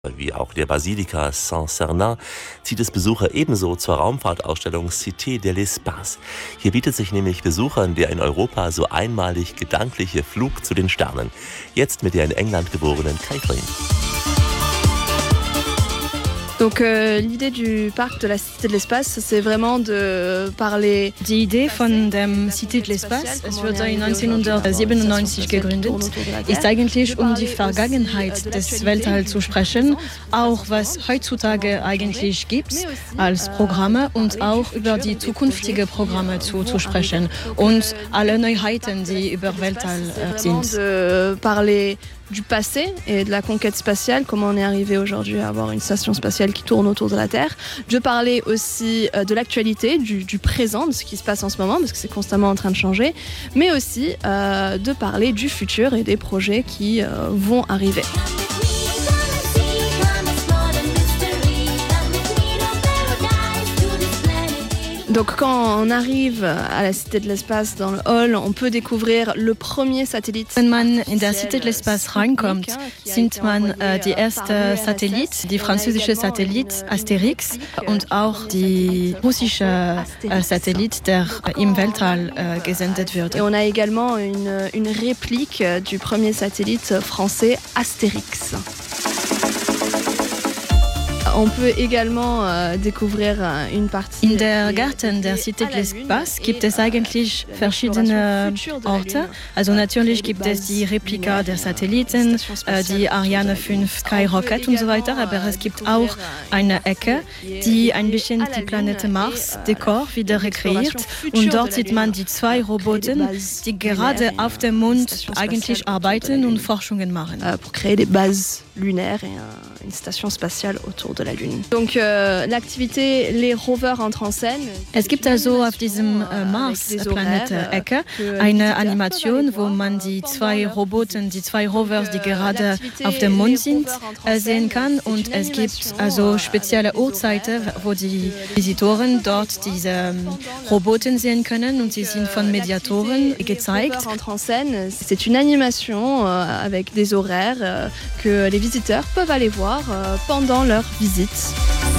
Wie auch der Basilika Saint-Sernin zieht es Besucher ebenso zur Raumfahrtausstellung Cité de l'Espace. Hier bietet sich nämlich Besuchern der in Europa so einmalig gedankliche Flug zu den Sternen. Jetzt mit der in England geborenen Catherine. Donc l'idée du parc de la Cité de l'Espace, c'est vraiment de parler. Die Idee von dem Cité de l'Espace, es wurde 1997 gegründet, ist eigentlich die Vergangenheit des Weltalls zu sprechen, auch was heutzutage eigentlich gibt als Programme und auch über die zukünftigen Programme zu sprechen und alle Neuheiten, die über Weltall sind. De parler du passé et de la conquête spatiale, comment on est arrivé aujourd'hui à avoir une station spatiale qui tourne autour de la Terre. De parler aussi de l'actualité, du présent, de ce qui se passe en ce moment, parce que c'est constamment en train de changer, mais aussi de parler du futur et des projets qui vont arriver. Donc quand on arrive à la Cité de l'Espace dans le hall, on peut découvrir le premier satellite. Wenn man in der Cité de l'Espace reinkommt, sieht man die erste Satellit, die französische Satellit Astérix und auch die russische Satellit, der im Weltall gesendet wird. Et on a également une réplique du premier satellite français Astérix. On peut également découvrir une partie. In der Garten der Cité de l'Espace gibt es eigentlich verschiedene Orte. Also natürlich gibt es die Replika der Satelliten, die Ariane 5 Skyrocket und so weiter, aber es gibt auch eine Ecke, die ein bisschen die Planete Mars Dekor wieder rekreiert und dort sieht man die zwei Roboter, die gerade auf dem Mond eigentlich arbeiten und Forschungen machen. Pour créer des bases lunaires et une station spatiale autour de la Lune. Donc l'activité Les Rovers entrent en scène. Es gibt also auf diesem Mars-Planet-Ecke eine Animation, wo man die zwei Roboter, die zwei Rovers, die gerade auf dem Mond sind, sehen kann. Und es gibt also spezielle Uhrzeiten, wo die Visitoren dort diese Roboter sehen können und sie sind von Mediatoren gezeigt. C'est une animation avec des horaires que les visiteurs peuvent aller voir pendant leur visite.